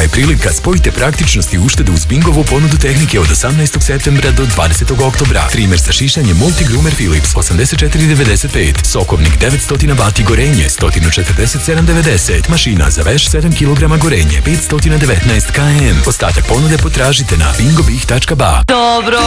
je prilika, spojite praktičnost i uštedu uz Bingovu ponudu tehnike od 18. septembra do 20. oktobra. Trimer za šišanje Multigroomer Philips 84,95, sokovnik 900 W gorenje 147,90, mašina za veš 7 kg gorenje 519 km. Ostatak ponude potražite na bingobih.ba. Dobro.